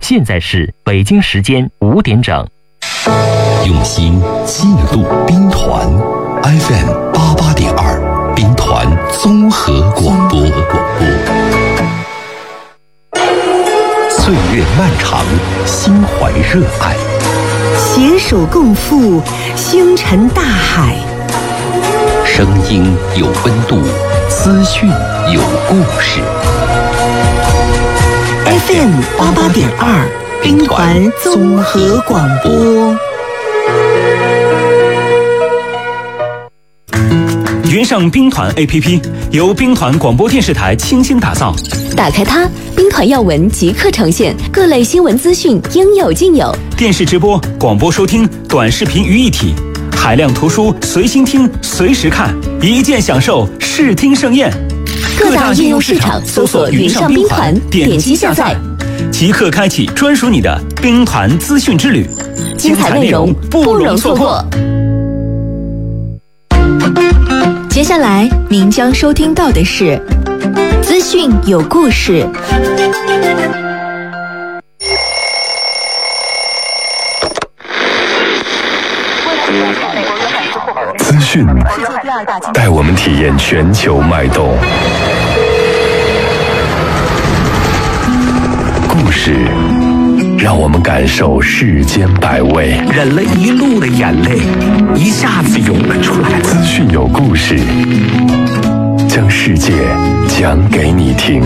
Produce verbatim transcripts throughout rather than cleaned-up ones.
现在是北京时间五点整。 用心记录兵团 F M 八八点二，兵团综合广播。岁月漫长，心怀热爱， 携手共赴星辰大海。 声音有温度，资讯有故事。 F M 八八点二，兵团综合广播。 云上兵团 A P P 由兵团广播电视台倾心打造， 打开它，兵团要闻即刻呈现，各类新闻资讯应有尽有。 电视直播、广播收听、短视频于一体，海量图书随心听、随时看，一键享受视听盛宴。 各大应用市场搜索云上兵团，点击下载， 即刻开启专属你的兵团资讯之旅， 精彩内容不容错过。接下来您将收听到的是资讯有故事。 资讯带我们体验全球脉动，故事让我们感受世间百味。 忍了一路的眼泪，一下子涌了出来。 资讯有故事，将世界讲给你听。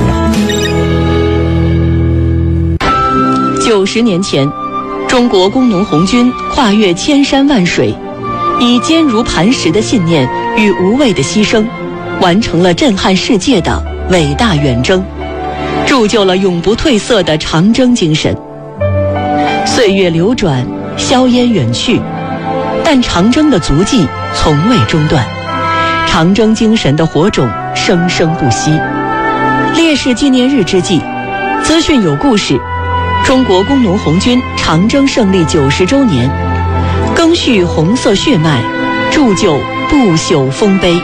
九十年前，中国工农红军跨越千山万水，以坚如磐石的信念与无畏的牺牲，完成了震撼世界的伟大远征，铸就了永不褪色的长征精神。岁月流转，硝烟远去，但长征的足迹从未中断，长征精神的火种生生不息。烈士纪念日之际，资讯有故事，中国工农红军长征胜利九十周年，赓续红色血脉，铸就不朽丰碑。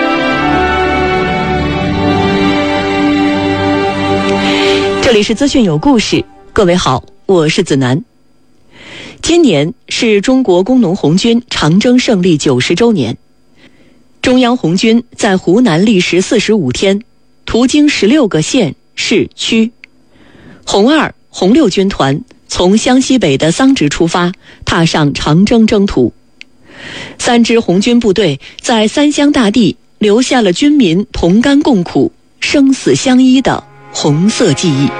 这里是资讯有故事，各位好，我是子楠。今年是中国工农红军长征胜利九十周年，中央红军在湖南历时四十五天，途经十六个县市区。红二、红六军团从湘西北的桑植出发，踏上长征征途。三支红军部队在三湘大地留下了军民同甘共苦、生死相依的红色记忆。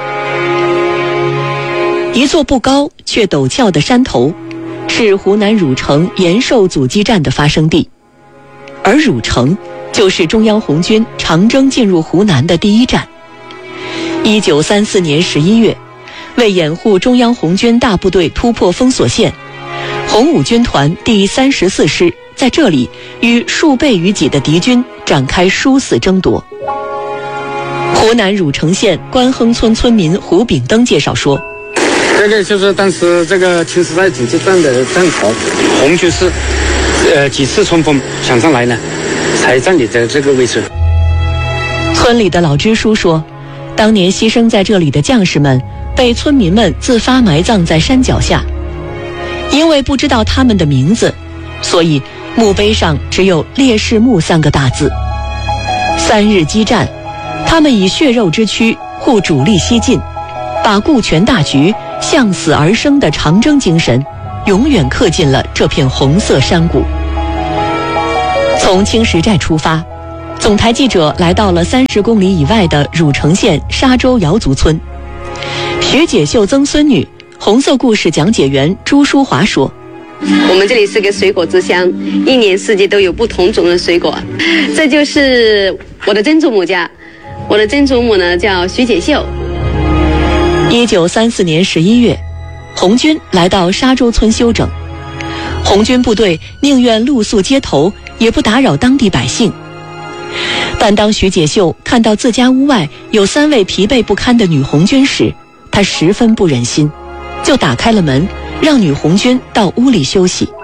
一座不高却陡峭的山头，是湖南汝城延寿阻击战的发生地，而汝城就是中央红军长征进入湖南的第一站。一九三四年十一月，为掩护中央红军大部队突破封锁线，红五军团第三十四师在这里与数倍于己的敌军展开殊死争夺。湖南汝城县关亨村村民胡炳登介绍说， 这个就是当时这个青石寨阻击战的战壕，红军是呃几次冲锋抢上来呢，才占领的这个位置。 村里的老支书说，当年牺牲在这里的将士们被村民们自发埋葬在山脚下，因为不知道他们的名字，所以墓碑上只有烈士墓三个大字。三日激战，他们以血肉之躯护主力西进，把顾全大局、向死而生的长征精神永远刻进了这片红色山谷。从青石寨出发，总台记者来到了三十公里以外的汝城县沙洲瑶族村。徐解秀曾孙女、红色故事讲解员朱淑华说， 我们这里是个水果之乡，一年四季都有不同种的水果。这就是我的曾祖母家，我的曾祖母呢叫徐解秀。 一九三四年十一月，红军来到沙洲村休整，红军部队宁愿露宿街头，也不打扰当地百姓。但当徐解秀看到自家屋外有三位疲惫不堪的女红军时，他十分不忍心，就打开了门，让女红军到屋里休息。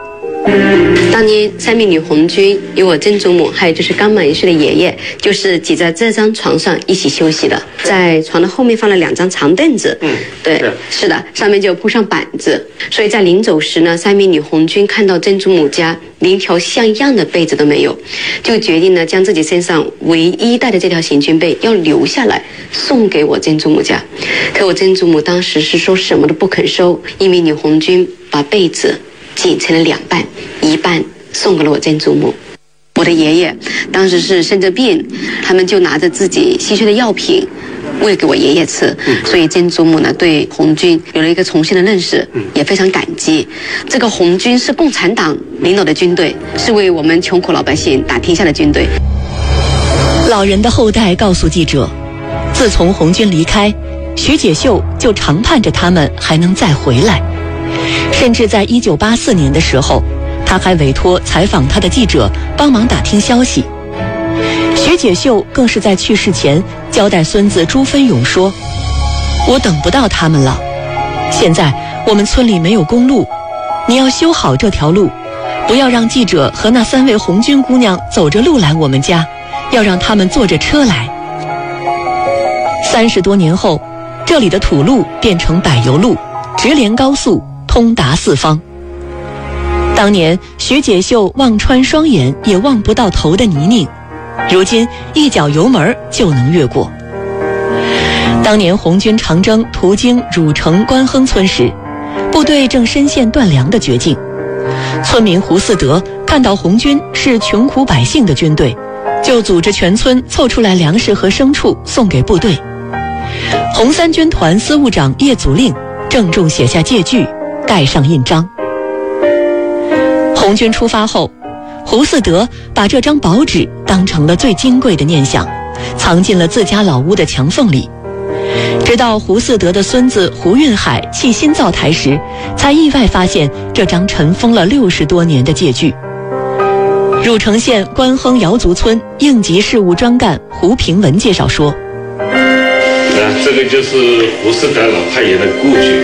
当年三名女红军有我曾祖母，还有就是刚满一岁的爷爷，就是挤在这张床上一起休息的。在床的后面放了两张长凳子，嗯，对，是的，上面就铺上板子。所以在临走时呢，三名女红军看到曾祖母家连条像样的被子都没有，就决定呢将自己身上唯一带的这条行军被要留下来送给我曾祖母家。可我曾祖母当时是说什么都不肯收，一名女红军把被子剪成了两半，一半送给了我曾祖母。我的爷爷当时是生着病，他们就拿着自己稀缺的药品喂给我爷爷吃，所以曾祖母呢对红军有了一个重新的认识，也非常感激。这个红军是共产党领导的军队，是为我们穷苦老百姓打天下的军队。 老人的后代告诉记者，自从红军离开，徐解秀就常盼着他们还能再回来，甚至在一九八四年的时候，他还委托采访他的记者帮忙打听消息。徐解秀更是在去世前交代孙子朱芬勇说，我等不到他们了，现在我们村里没有公路，你要修好这条路，不要让记者和那三位红军姑娘走着路来我们家，要让他们坐着车来。三十多年后，这里的土路变成柏油路，直连高速，通达四方。当年徐解秀望穿双眼也望不到头的泥泞，如今一脚油门就能越过。当年红军长征途经汝城关亨村时，部队正深陷断粮的绝境，村民胡四德看到红军是穷苦百姓的军队，就组织全村凑出来粮食和牲畜送给部队。红三军团司务长叶祖令郑重写下借据，盖上印章。红军出发后，胡四德把这张薄纸当成了最金贵的念想，藏进了自家老屋的墙缝里。直到胡四德的孙子胡运海弃新造台时，才意外发现这张尘封了六十多年的借据。汝城县关亨瑶族村应急事务专干胡平文介绍说， 那这个就是胡四德老太爷的故居。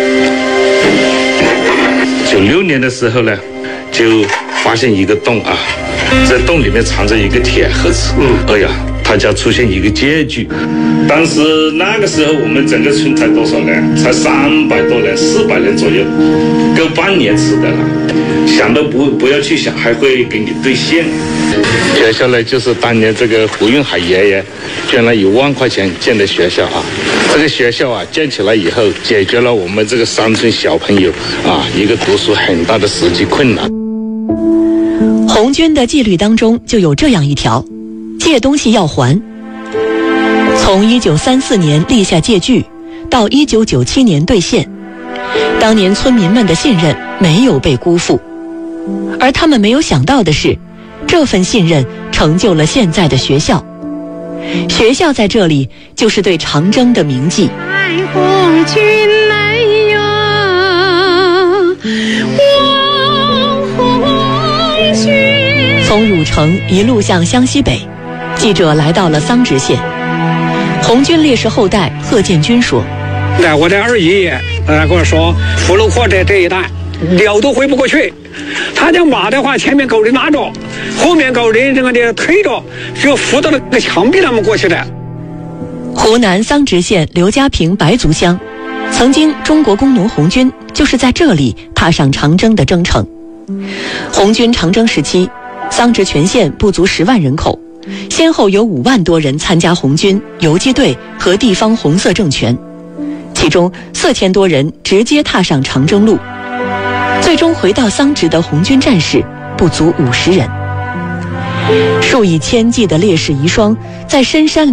九六年的时候呢，就发现一个洞啊，在洞里面藏着一个铁盒子。嗯，哎呀，他家出现一个借据。当时那个时候我们整个村才多少人？才三百多人，四百人左右，够半年吃的了。想都不不要去想，还会给你兑现。接下来就是当年这个胡运海爷爷捐了一万块钱建的学校啊。这个学校啊建起来以后，解决了我们这个山村小朋友啊一个读书很大的实际困难。 红军的纪律当中就有这样一条，借东西要还。从一九三四年立下借据到一九九七年兑现，当年村民们的信任没有被辜负，而他们没有想到的是，这份信任成就了现在的学校。学校在这里就是对长征的铭记。爱红军来呀，望红军。从汝城一路向湘西北，记者来到了桑植县。红军烈士后代贺建军说， 那我的二爷爷呃跟我说，福禄坡这这一带鸟都回不过去，他将马的话前面狗人拉着，后面狗人这个的推着，就扶到那个墙壁那么过去的。 湖南桑植县刘家坪白族乡，曾经中国工农红军就是在这里踏上长征的征程。红军长征时期，桑植全县不足十万人口，先后有五万多人参加红军、游击队和地方红色政权，其中四千多人直接踏上长征路。最终回到桑植的红军战士不足五十人。数以千计的烈士遗孀在深山里